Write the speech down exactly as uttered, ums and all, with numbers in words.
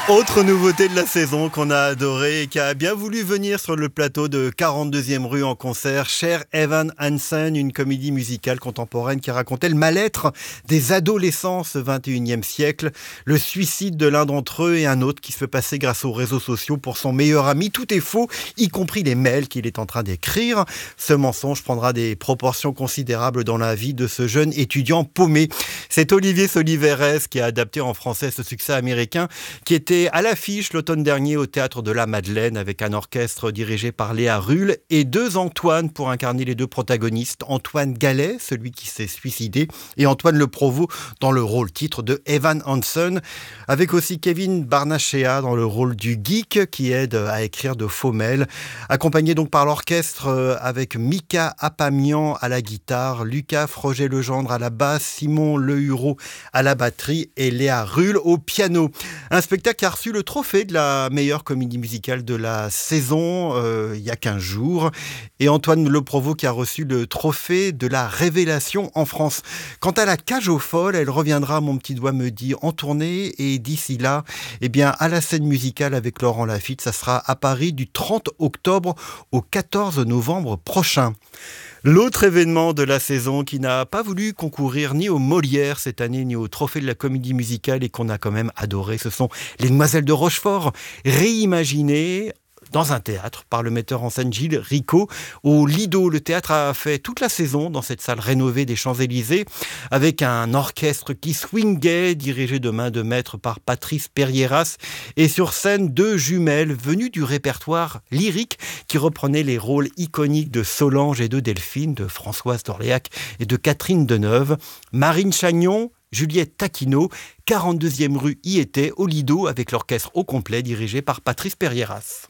Autre nouveauté de la saison qu'on a adoré et qui a bien voulu venir sur le plateau de quarante-deuxième rue en concert, Cher Evan Hansen, une comédie musicale contemporaine qui racontait le mal-être des adolescents ce vingt et unième siècle, le suicide de l'un d'entre eux et un autre qui se fait passer grâce aux réseaux sociaux pour son meilleur ami. Tout est faux, y compris les mails qu'il est en train d'écrire. Ce mensonge prendra des proportions considérables dans la vie de ce jeune étudiant paumé. C'est Olivier Soliveres qui a adapté en français ce succès américain qui était à l'affiche l'automne dernier au Théâtre de la Madeleine avec un orchestre dirigé par Léa Rull et deux Antoine pour incarner les deux protagonistes. Antoine Gallet, celui qui s'est suicidé, et Antoine Le Provost dans le rôle titre de Evan Hansen, avec aussi Kevin Barnachea dans le rôle du geek qui aide à écrire de faux mails, accompagné donc par l'orchestre avec Mika Apamian à la guitare, Lucas Froger-Legendre à la basse, Simon Lehureau à la batterie et Léa Rull au piano. Un spectacle qui a reçu le trophée de la meilleure comédie musicale de la saison euh, il y a quinze jours, et Antoine Le Provost qui a reçu le trophée de la révélation en France. Quant à la Cage aux Folles, elle reviendra, mon petit doigt me dit, en tournée, et d'ici là, eh bien, à la scène musicale avec Laurent Lafitte, ça sera à Paris du trente octobre au quatorze novembre prochain. L'autre événement de la saison qui n'a pas voulu concourir ni au Molière cette année, ni au Trophée de la comédie musicale et qu'on a quand même adoré, ce sont les Demoiselles de Rochefort, réimaginées dans un théâtre par le metteur en scène Gilles Ricot au Lido. Le théâtre a fait toute la saison dans cette salle rénovée des Champs-Élysées avec un orchestre qui swingait, dirigé de main de maître par Patrice Perrieras, et sur scène deux jumelles venues du répertoire lyrique qui reprenaient les rôles iconiques de Solange et de Delphine, de Françoise d'Orléac et de Catherine Deneuve. Marine Chagnon, Juliette Taquino, quarante-deuxième rue y était au Lido avec l'orchestre au complet dirigé par Patrice Perrieras.